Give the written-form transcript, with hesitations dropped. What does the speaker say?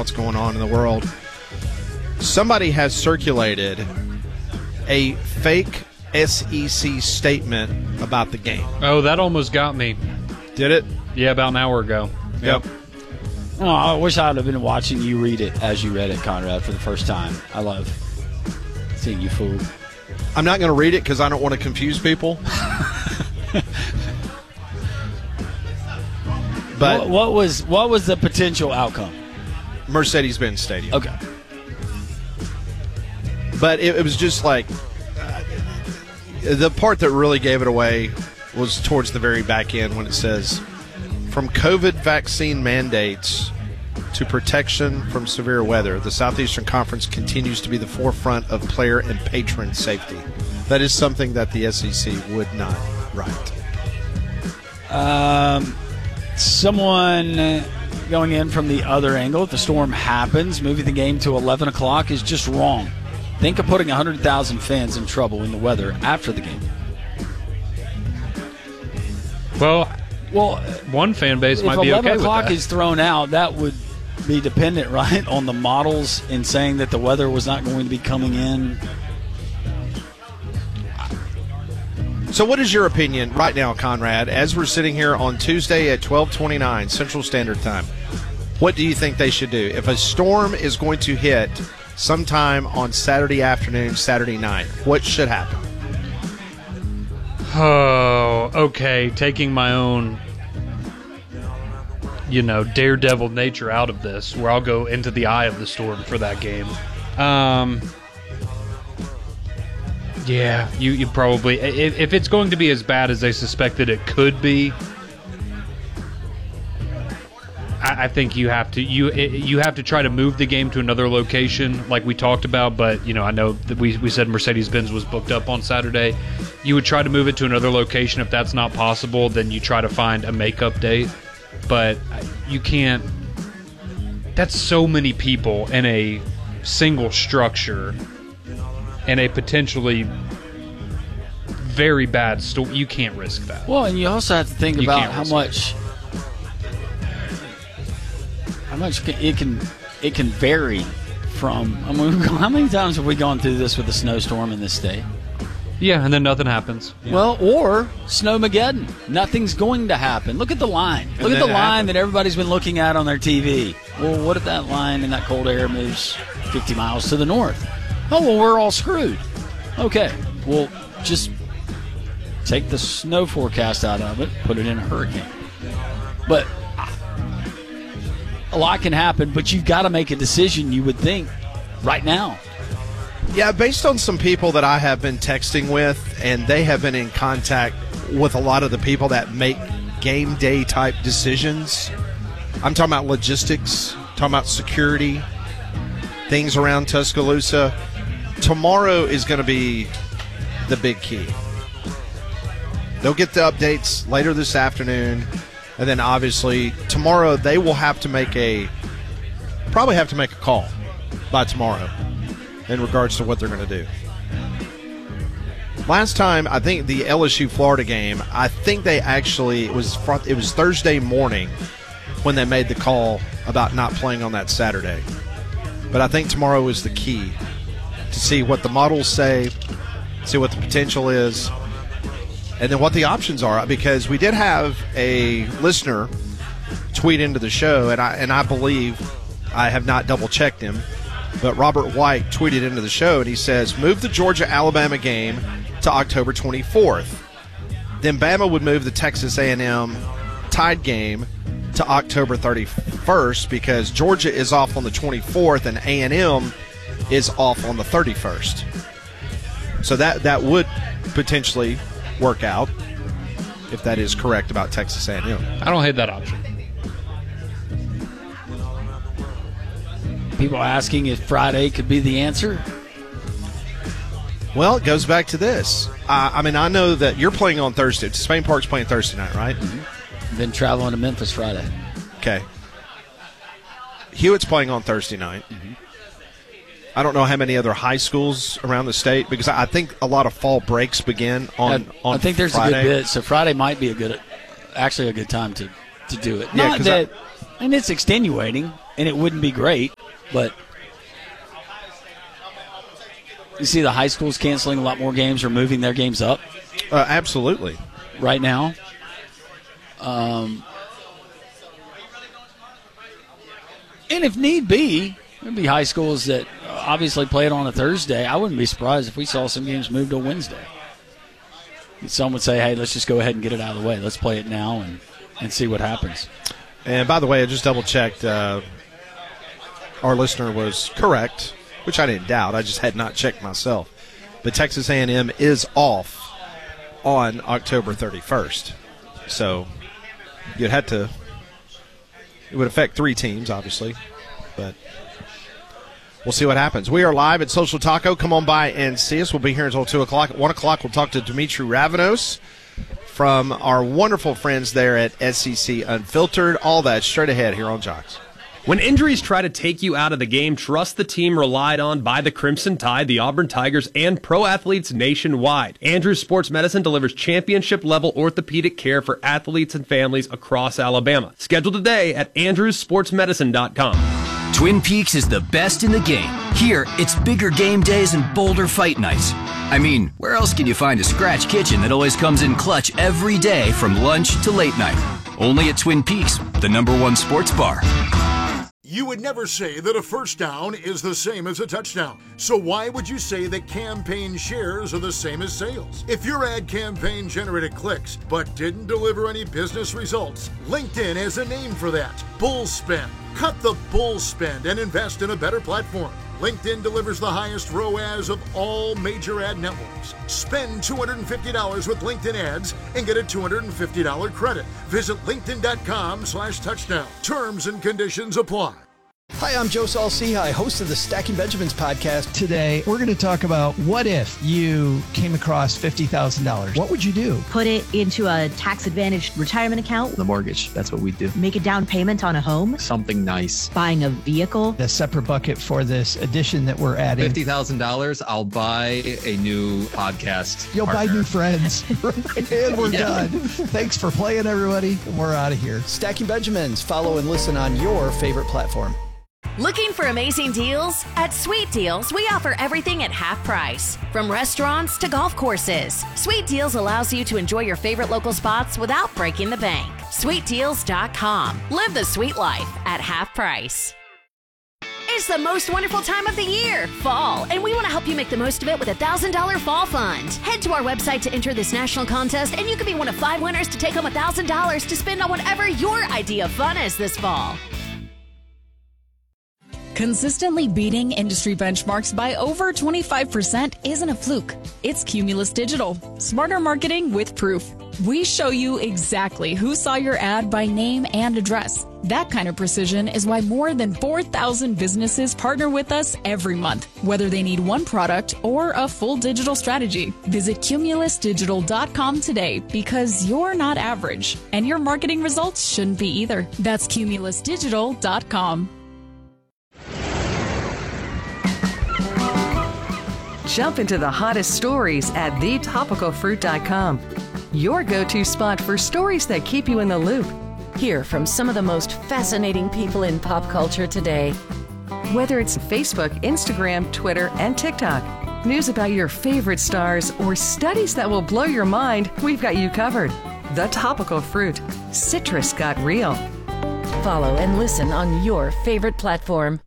what's going on in the world. Somebody has circulated a fake SEC statement about the game. Oh, that almost got me. Did it? Yeah, about an hour ago. Yep. Oh, I wish I would have been watching you read it as you read it, Conrad, for the first time. I love seeing you fooled. I'm not going to read it because I don't want to confuse people. But what was the potential outcome? Mercedes-Benz Stadium. Okay. But it was just like the part that really gave it away was towards the very back end when it says, from COVID vaccine mandates to protection from severe weather, the Southeastern Conference continues to be the forefront of player and patron safety. That is something that the SEC would not write. Someone going in from the other angle, if the storm happens, moving the game to 11 o'clock is just wrong. Think of putting 100,000 fans in trouble in the weather after the game. Well, one fan base might be okay with that. If 11 o'clock is thrown out, that would be dependent, right, on the models in saying that the weather was not going to be coming in. So what is your opinion right now, Conrad, as we're sitting here on Tuesday at 12:29 Central Standard Time? What do you think they should do? If a storm is going to hit sometime on Saturday afternoon, Saturday night, what should happen? Oh, okay. Taking my own, daredevil nature out of this, where I'll go into the eye of the storm for that game. Yeah, you probably, if it's going to be as bad as they suspected it could be, I think you have to try to move the game to another location, like we talked about. But I know that we said Mercedes-Benz was booked up on Saturday. You would try to move it to another location. If that's not possible, then you try to find a makeup date. But you can't. That's so many people in a single structure, and a potentially very bad storm. You can't risk that. Well, and you also have to think about how much it can vary from. I mean, how many times have we gone through this with a snowstorm in this state? Yeah, and then nothing happens. Yeah. Well, or Snowmageddon. Nothing's going to happen. Look at the line. Look at the line that everybody's been looking at on their TV. Well, what if that line in that cold air moves 50 miles to the north? Oh, well, we're all screwed. Okay, well, just take the snow forecast out of it, put it in a hurricane. But a lot can happen, but you've got to make a decision, you would think, right now. Yeah, based on some people that I have been texting with, and they have been in contact with a lot of the people that make game day type decisions. I'm talking about logistics, talking about security, things around Tuscaloosa. Tomorrow is going to be the big key. They'll get the updates later this afternoon, and then obviously tomorrow they will have to make a call by tomorrow in regards to what they're going to do. Last time, I think the LSU-Florida game, I think they actually, it was Thursday morning when they made the call about not playing on that Saturday. But I think tomorrow is the key to see what the models say, see what the potential is, and then what the options are. Because we did have a listener tweet into the show, and I believe, I have not double-checked him, but Robert White tweeted into the show, and he says, move the Georgia-Alabama game to October 24th. Then Bama would move the Texas A&M Tide game to October 31st because Georgia is off on the 24th and A&M is off on the 31st. So that would potentially work out if that is correct about Texas A&M. I don't hate that option. People asking if Friday could be the answer. Well, it goes back to this. I know that you're playing on Thursday. Spain Park's playing Thursday night, right? Mm-hmm. Then traveling to Memphis Friday. Okay. Hewitt's playing on Thursday night. Mm-hmm. I don't know how many other high schools around the state because I think a lot of fall breaks begin on I think there's Friday. a good bit. So Friday might be a good time to do it. Yeah, and it's extenuating. and it wouldn't be great, but you see the high schools canceling a lot more games or moving their games up. Absolutely. Right now. And if need be, there'd be high schools that obviously play it on a Thursday. I wouldn't be surprised if we saw some games moved to Wednesday. Some would say, hey, let's just go ahead and get it out of the way. Let's play it now and see what happens. And by the way, I just double-checked. Our listener was correct, which I didn't doubt. I just had not checked myself. But Texas A&M is off on October 31st. So you'd have to – it would affect 3 teams, obviously. But we'll see what happens. We are live at Social Taco. Come on by and see us. We'll be here until 2 o'clock. At 1 o'clock, we'll talk to Dimitri Ravanos from our wonderful friends there at SEC Unfiltered. All that straight ahead here on Jocks. When injuries try to take you out of the game, trust the team relied on by the Crimson Tide, the Auburn Tigers, and pro athletes nationwide. Andrews Sports Medicine delivers championship-level orthopedic care for athletes and families across Alabama. Schedule today at andrewssportsmedicine.com. Twin Peaks is the best in the game. Here, it's bigger game days and bolder fight nights. I mean, where else can you find a scratch kitchen that always comes in clutch every day from lunch to late night? Only at Twin Peaks, the #1 sports bar. You would never say that a first down is the same as a touchdown. So why would you say that campaign shares are the same as sales? If your ad campaign generated clicks but didn't deliver any business results, LinkedIn has a name for that: bull spend. Cut the bull spend and invest in a better platform. LinkedIn delivers the highest ROAS of all major ad networks. Spend $250 with LinkedIn ads and get a $250 credit. Visit linkedin.com/touchdown. Terms and conditions apply. Hi, I'm Joe Saul-Sehy, host of the Stacking Benjamins podcast. Today, we're going to talk about what if you came across $50,000. What would you do? Put it into a tax-advantaged retirement account. The mortgage, that's what we do. Make a down payment on a home. Something nice. Buying a vehicle. A separate bucket for this addition that we're adding. $50,000, I'll buy a new podcast You'll partner. buy new friends. And we're done. Thanks for playing, everybody. We're out of here. Stacking Benjamins. Follow and listen on your favorite platform. Looking for amazing deals? At Sweet Deals, we offer everything at half price. From restaurants to golf courses, Sweet Deals allows you to enjoy your favorite local spots without breaking the bank. SweetDeals.com. Live the sweet life at half price. It's the most wonderful time of the year, fall, and we want to help you make the most of it with a $1,000 fall fund. Head to our website to enter this national contest, and you could be one of 5 winners to take home $1,000 to spend on whatever your idea of fun is this fall. Consistently beating industry benchmarks by over 25% isn't a fluke. It's Cumulus Digital. Smarter marketing with proof. We show you exactly who saw your ad by name and address. That kind of precision is why more than 4,000 businesses partner with us every month, whether they need one product or a full digital strategy. Visit cumulusdigital.com today, because you're not average, and your marketing results shouldn't be either. That's cumulusdigital.com. Jump into the hottest stories at thetopicalfruit.com. Your go-to spot for stories that keep you in the loop. Hear from some of the most fascinating people in pop culture today. Whether it's Facebook, Instagram, Twitter, and TikTok, news about your favorite stars, or studies that will blow your mind, we've got you covered. The Topical Fruit. Citrus got real. Follow and listen on your favorite platform.